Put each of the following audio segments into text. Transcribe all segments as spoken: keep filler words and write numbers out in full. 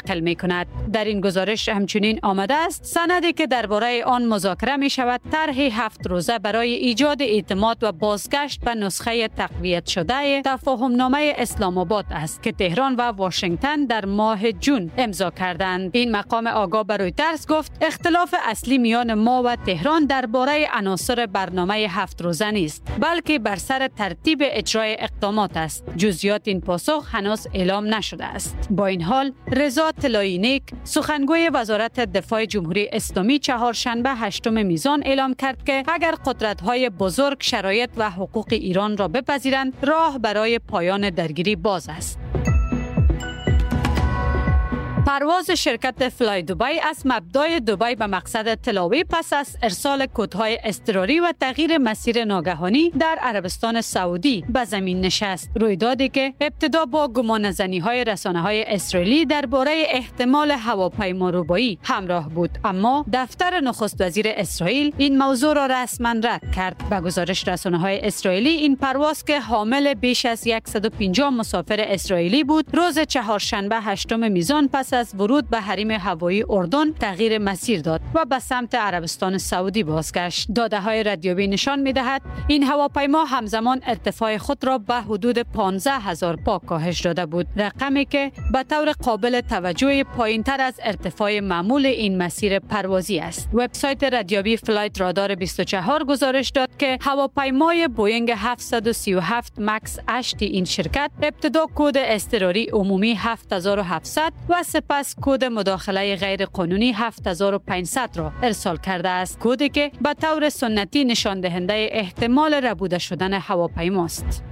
منتقل می کند. در این گزارش همچنین آمده است سندی که درباره آن مذاکره می شود طرح هفت روزه برای ایجاد اعتماد و بازگشت به نسخه تقویت شده تفاهمنامه اسلام آباد است که تهران و واشنگتن در ماه جون امضا کردند. این مقام آگاه به رویترز گفت اختلاف اصلی میان ما و تهران درباره عناصر برنامه هفت روزه نیست، بلکه بر سر ترتیب اجرای اقدامات است. جزئیات این پاسخ هنوز اعلام نشده است. با این حال رضا طلایی نیک سخنگوی وزارت دفاع جمهوری اسلامی چهارشنبه هشتم میزان اعلام کرد که اگر قدرت‌های بزرگ شرایط و حقوق ایران را بپذیرند راه برای پایان درگیری باز است. پرواز شرکت فلای دبی از مبدای دبی به مقصد تلاوی پس از ارسال کدهای اضطراری و تغییر مسیر ناگهانی در عربستان سعودی به زمین نشست. رویدادی که ابتدا با گمانه‌زنی‌های رسانه‌های اسرائیلی درباره احتمال هواپیما ربایی همراه بود، اما دفتر نخست وزیر اسرائیل این موضوع را رسما رد کرد. به گزارش رسانه‌های اسرائیلی این پرواز که حامل بیش از صد و پنجاه مسافر اسرائیلی بود، روز چهارشنبه هشتم میزان پس از ورود به حریم هوایی اردن تغییر مسیر داد و به سمت عربستان سعودی بازگشت. داده‌های ردیابی نشان می‌دهد این هواپیما همزمان ارتفاع خود را به حدود پانزده هزار پا کاهش داده بود، رقمی که به طور قابل توجه پایین‌تر از ارتفاع معمول این مسیر پروازی است. وبسایت ردیابی فلایت رادار بیست و چهار گزارش داد که هواپیمای بوینگ هفتصد و سی و هفت مکس هشت این شرکت ابتدا کد اضطراری عمومی هفت هزار و هفتصد و سپس کد مداخله غیر قانونی هفت هزار و پانصد را ارسال کرده است، کدی که به طور سنتی نشان دهنده احتمال ربوده شدن هواپیماست.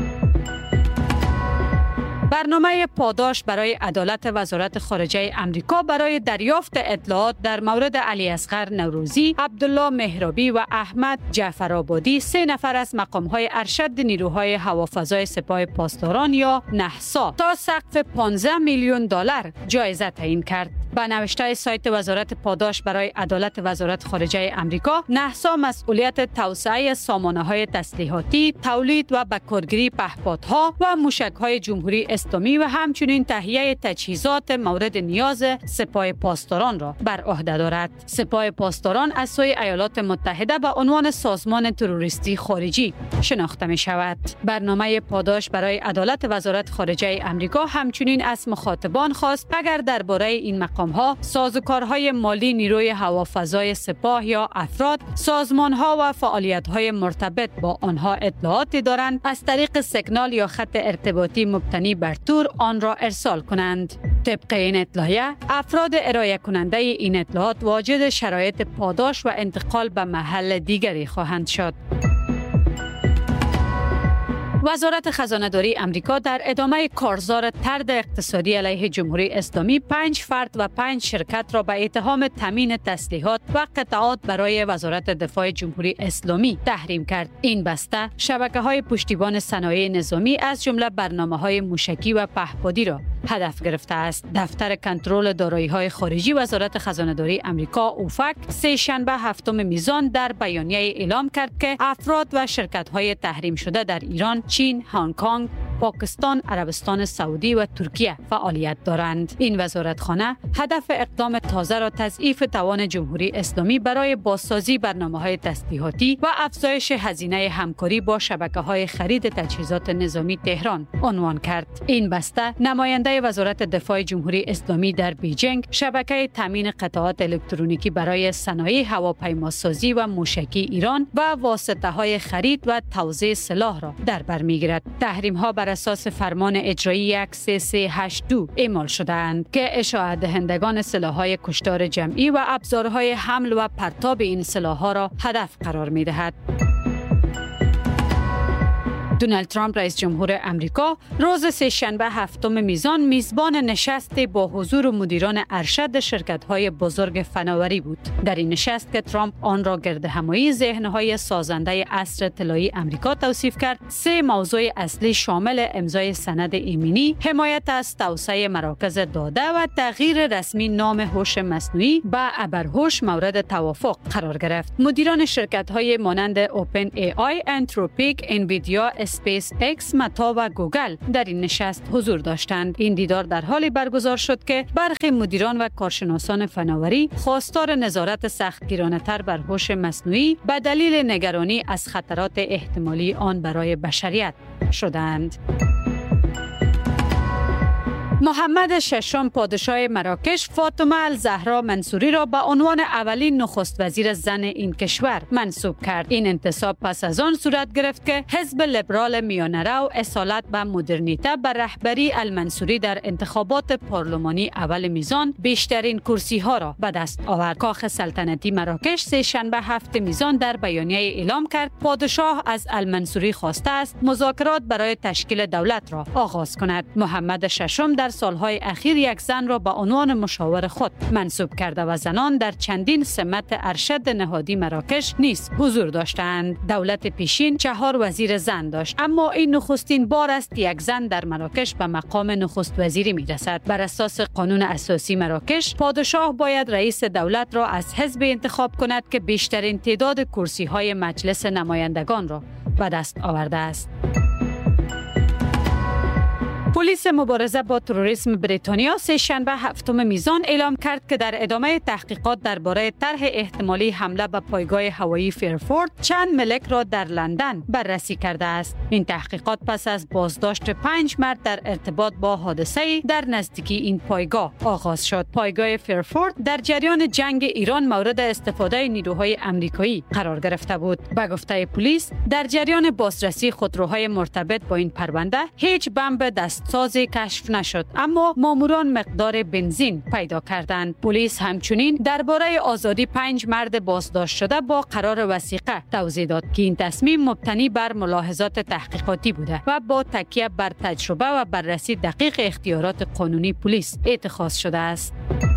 برنامه پاداش برای عدالت وزارت خارجه امریکا برای دریافت اطلاعات در مورد علی اصغر نوروزی، عبدالله مهرابی و احمد جعفرآبادی، سه نفر از مقام‌های ارشد نیروهای هوافضای سپاه پاسداران یا نحسا تا سقف پانزده میلیون دلار جایزه تعیین کرد. با نوشته سایت وزارت پاداش برای عدالت وزارت خارجه امریکا، نحسا مسئولیت توسعه سامانه‌های تسلیحاتی، تولید و بکارگیری پهپادها و موشک‌های جمهوری اسلامی و همچنین تهیه تجهیزات مورد نیاز سپاه پاسداران را بر عهده دارد. سپاه پاسداران از سوی ایالات متحده به عنوان سازمان تروریستی خارجی شناخته می شود. برنامه پاداش برای عدالت وزارت خارجه امریکا همچنین از مخاطبان خواست اگر درباره این مقام‌ها، سازوکارهای مالی نیروی هوافضای سپاه یا افراد، سازمان‌ها و فعالیت‌های مرتبط با آنها اطلاعاتی دارند، از طریق سیگنال یا خط ارتباطی مبتنی بر تور آن را ارسال کنند. طبق این اطلاعیه، افراد ارائه کننده این اطلاعات واجد شرایط پاداش و انتقال به محل دیگری خواهند شد. وزارت خزانه‌داری امریکا در ادامه کارزار طرد اقتصادی علیه جمهوری اسلامی پنج فرد و پنج شرکت را به اتهام تامین تسلیحات و قطعات برای وزارت دفاع جمهوری اسلامی تحریم کرد. این بسته شبکه‌های پشتیبان صنایع نظامی از جمله برنامه‌های موشکی و پهپادی را هدف گرفته است. دفتر کنترل دارایی‌های خارجی وزارت خزانه‌داری امریکا اوفک سه شنبه هفتم میزان در بیانیه اعلام کرد که افراد و شرکت‌های تحریم شده در ایران، چین، هنگ کنگ، پاکستان، عربستان سعودی و ترکیه فعالیت دارند. این وزارتخانه هدف اقدام تازه را تضعیف توان جمهوری اسلامی برای بازسازی برنامه‌های تسلیحاتی و افزایش هزینه همکاری با شبکه‌های خرید تجهیزات نظامی تهران عنوان کرد. این بسته نماینده وزارت دفاع جمهوری اسلامی در بیجینگ شبکه تامین قطعات الکترونیکی برای صنایع هواپیماسازی و موشکی ایران و واسطه‌های خرید و توزیع سلاح را در بر می‌گیرد. تحریم‌ها بر اساس فرمان اجرایی سه سه هشت دو اعمال شده‌اند که اشاعه دهندگان سلاح‌های کشتار جمعی و ابزارهای حمل و پرتاب این سلاح‌ها را هدف قرار می‌دهد. دونالد ترامپ رئیس جمهور امریکا روز سه‌شنبه هفتم میزان میزبان نشستی با حضور مدیران ارشد شرکت‌های بزرگ فناوری بود. در این نشست که ترامپ آن را گردهمایی ذهن‌های سازنده عصر طلایی امریکا توصیف کرد، سه موضوع اصلی شامل امضای سند ایمنی، حمایت از توسعه مراکز داده و تغییر رسمی نام هوش مصنوعی به ابرهوش مورد توافق قرار گرفت. مدیران شرکت‌های مانند اوپن ای آی، انتروپیک، انویدیا، اسپیس ایکس، متا و گوگل در این نشست حضور داشتند. این دیدار در حالی برگزار شد که برخی مدیران و کارشناسان فناوری خواستار نظارت سختگیرانه‌تر بر هوش مصنوعی به دلیل نگرانی از خطرات احتمالی آن برای بشریت شدند. محمد ششم پادشاه مراکش فاطمه الزهرا منصوری را به عنوان اولین نخست وزیر زن این کشور منصوب کرد. این انتصاب پس از آن صورت گرفت که حزب لیبرال میانه‌رو اصالت و مدرنیته بر رهبری المنصوری در انتخابات پارلمانی اول میزان بیشترین کرسی ها را به دست آورد. کاخ سلطنتی مراکش سه شنبه هفت میزان در بیانیه اعلام کرد پادشاه از المنصوری خواسته است مذاکرات برای تشکیل دولت را آغاز کند. محمد ششم در سالهای اخیر یک زن را به عنوان مشاور خود منصوب کرده و زنان در چندین سمت ارشد نهادی مراکش نیز حضور داشتند. دولت پیشین چهار وزیر زن داشت، اما این نخستین بار است یک زن در مراکش به مقام نخست وزیری می رسد. بر اساس قانون اساسی مراکش، پادشاه باید رئیس دولت را از حزب انتخاب کند که بیشترین تعداد کرسی های مجلس نمایندگان را به دست آورده است. پلیس مبارزه با تروریسم بریتانیا سه شنبه هفتم میزان اعلام کرد که در ادامه تحقیقات درباره طرح احتمالی حمله به پایگاه هوایی فیرفورد چند ملک را در لندن بررسی کرده است. این تحقیقات پس از بازداشت پنج مرد در ارتباط با حادثه در نزدیکی این پایگاه آغاز شد. پایگاه فیرفورد در جریان جنگ ایران مورد استفاده نیروهای آمریکایی قرار گرفته بود. به گفته پلیس، در جریان بازرسی خودروهای مرتبط با این پرونده هیچ بمب دست سازی کشف نشد، اما ماموران مقدار بنزین پیدا کردند. پلیس همچنین درباره آزادی پنج مرد بازداشت شده با قرار وثیقه توضیح داد که این تصمیم مبتنی بر ملاحظات تحقیقاتی بوده و با تکیه بر تجربه و بررسی دقیق اختیارات قانونی پلیس اتخاذ شده است.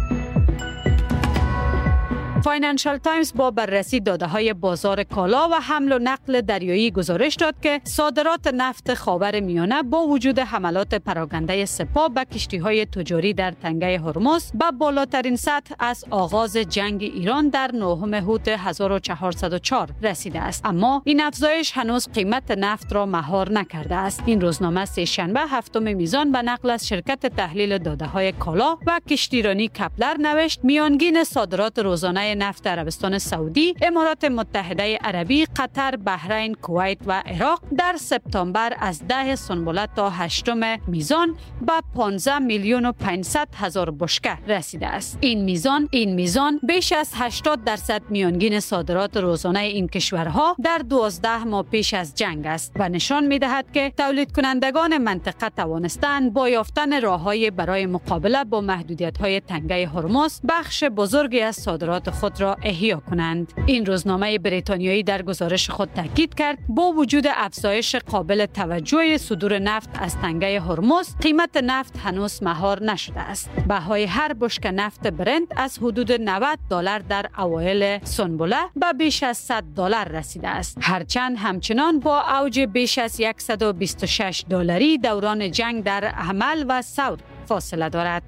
فاینانشال تایمز با بررسی داده‌های بازار کالا و حمل و نقل دریایی گزارش داد که صادرات نفت خاورمیانه با وجود حملات پراکنده سپاه به کشتی‌های تجاری در تنگه هرمز به بالاترین سطح از آغاز جنگ ایران در نهم هوت هزار و چهارصد و چهار رسیده است، اما این افزایش هنوز قیمت نفت را مهار نکرده است. این روزنامه سه شنبه هفتم میزان به نقل از شرکت تحلیل داده‌های کالا و کشتیرانی کپلر نوشت میانگین صادرات روزانه نفت عربستان سعودی، امارات متحده عربی، قطر، بحرین، کویت و عراق در سپتامبر از ده سنبله تا هشتم میزان به پانزده میلیون و پانصد هزار بشکه رسیده است. این میزان این میزان بیش از هشتاد درصد میانگین صادرات روزانه این کشورها در دوازده ماه پیش از جنگ است و نشان می‌دهد که تولید کنندگان منطقه توانستند با یافتن راه‌های برای مقابله با محدودیت‌های تنگه هرمز بخش بزرگی از صادرات خود را احیا کنند. این روزنامه بریتانیایی در گزارش خود تاکید کرد با وجود افزایش قابل توجه صدور نفت از تنگه هرمز، قیمت نفت هنوز مهار نشده است. بهای هر بشکه نفت برنت از حدود نود دلار در اوایل سنبله به بیش از صد دلار رسیده است، هرچند همچنان با اوج بیش از صد و بیست و شش دلاری دوران جنگ در حمل و ثور فاصله دارد.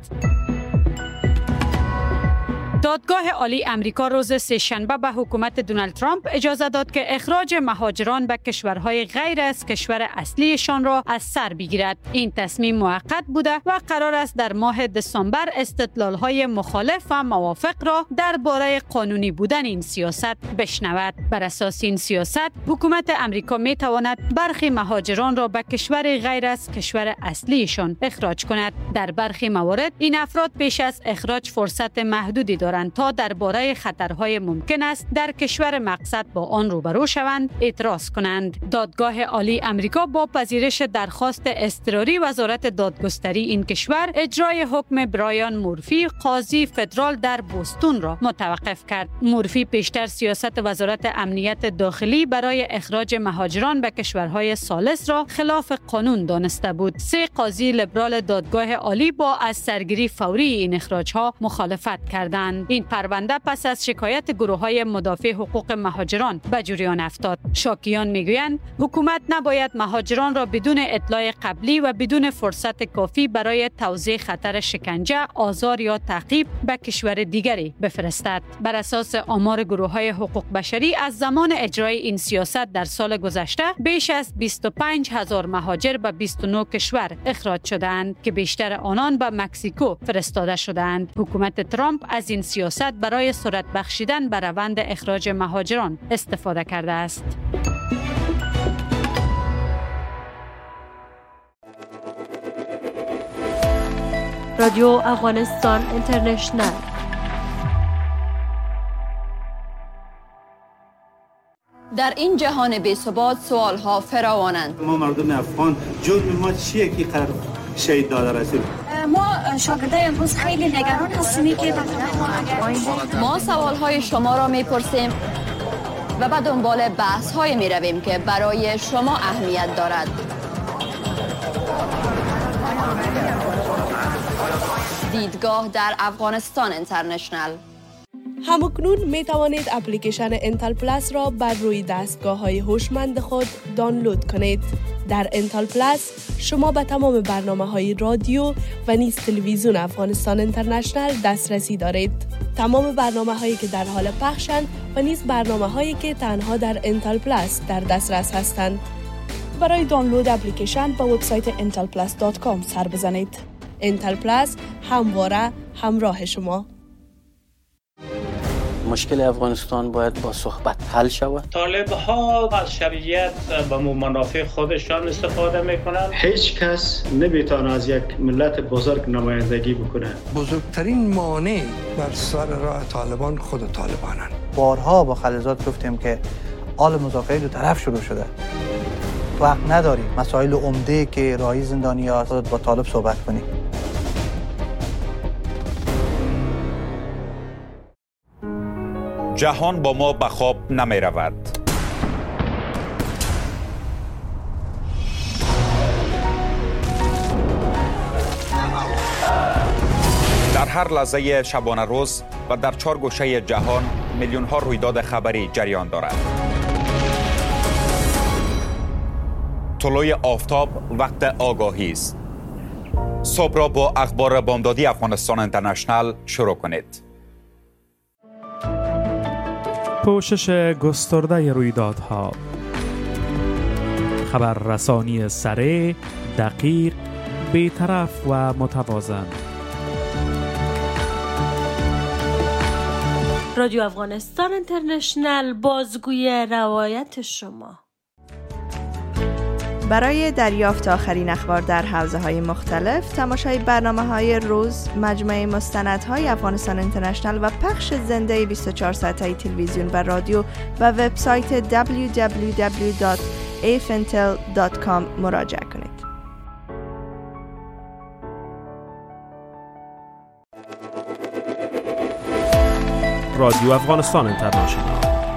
دادگاه عالی امریکا روز سه‌شنبه به حکومت دونالد ترامپ اجازه داد که اخراج مهاجران به کشورهای غیر از کشور اصلیشان را از سر بگیرد. این تصمیم موقت بوده و قرار است در ماه دسامبر استدلال‌های مخالف و موافق را درباره قانونی بودن این سیاست بشنود. بر اساس این سیاست، حکومت امریکا می تواند برخی مهاجران را به کشور غیر از کشور اصلیشان اخراج کند. در برخی موارد این افراد پیش از اخراج فرصت محدودی دارند تا درباره خطرهای ممکن است در کشور مقصد با آن روبرو شوند اعتراض کنند. دادگاه عالی امریکا با پذیرش درخواست اضطراری وزارت دادگستری این کشور اجرای حکم برایان مورفی قاضی فدرال در بوستون را متوقف کرد. مورفی پیشتر سیاست وزارت امنیت داخلی برای اخراج مهاجران به کشورهای ثالث را خلاف قانون دانسته بود. سه قاضی لیبرال دادگاه عالی با از سرگیری فوری این اخراجها مخالفت کردند. این پرونده پس از شکایت گروه‌های مدافع حقوق مهاجران به جریان افتاد. شاکیان میگویند حکومت نباید مهاجران را بدون اطلاع قبلی و بدون فرصت کافی برای توضیح خطر شکنجه، آزار یا تعقیب به کشور دیگری بفرستد. بر اساس آمار گروه‌های حقوق بشری از زمان اجرای این سیاست در سال گذشته بیش از بیست و پنج هزار مهاجر به بیست و نه کشور اخراج شدند که بیشتر آنان به مکزیکو فرستاده شدند. حکومت ترامپ از این سیاست برای سرعت بخشیدن به روند اخراج مهاجران استفاده کرده است. رادیو افغانستان اینترنشنل. در این جهان بی‌ثبات سوال‌ها فراوانند. ما مردم افغان جرم ما چیه که قرار شهید داده رسید؟ ما شاگردای امروز خیلی نگران هستیم که ما سوال‌های شما را می‌پرسیم و به دنبال بحث‌های می‌رویم که برای شما اهمیت دارد. دیدگاه در افغانستان اینترنشنل. همکنون می توانید اپلیکیشن انتل پلاس را بر روی دستگاه‌های هوشمند خود دانلود کنید. در انتل پلاس شما به تمام برنامه‌های رادیو و نیز تلویزیون افغانستان اینترنشنل دسترسی دارید. تمام برنامه‌هایی که در حال پخشند و نیز برنامه‌هایی که تنها در انتل پلاس در دسترس هستند. برای دانلود اپلیکیشن به وبسایت انتل پلاس دات کام سر بزنید. انتل پلاس همواره همراه شما. مشکل افغانستان باید با صحبت حل شود. طالب ها از شریعت به منافع خودشان استفاده میکنند. هیچ کس نمیتونه از یک ملت بزرگ نمایندگی بکنه. بزرگترین مانع بر سر راه طالبان خود طالبانند. بارها با خلیزات گفتیم که آل مذاکره دو طرف شروع شده. وقت نداریم مسائل عمده که راهی زندانیات با طالب صحبت کنیم. جهان با ما به خواب نمی رود. در هر لحظه شبانه روز و در چهار گوشه جهان میلیون ها رویداد خبری جریان دارد. طلوع آفتاب وقت آگاهی است. صبح را با اخبار بامدادی افغانستان اینترنشنل شروع کنید. پوشش گسترده رویدادها، خبررسانی سریع، دقیق، بی‌طرف و متوازن. رادیو افغانستان اینترنشنل، بازگوی روایت شما. برای دریافت آخرین اخبار در حوزه‌های مختلف، تماشای برنامه‌های روز، مجموعه مستندهای افغانستان اینترنشنل و پخش زنده بیست و چهار ساعته تلویزیون و رادیو و وبسایت دبلیو دبلیو دبلیو دات ای اف انتل دات کام مراجعه کنید. رادیو افغانستان اینترنشنل.